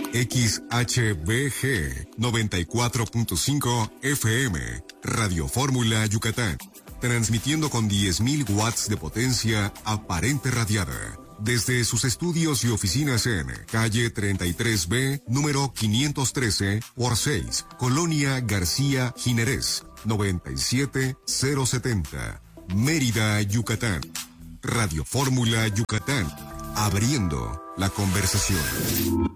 XHBG 94.5 FM, Radio Fórmula Yucatán. Transmitiendo con 10.000 watts de potencia aparente radiada. Desde sus estudios y oficinas en calle 33B, número 513 por 6, Colonia García Ginerés, 97070, Mérida, Yucatán. Radio Fórmula Yucatán, abriendo la conversación.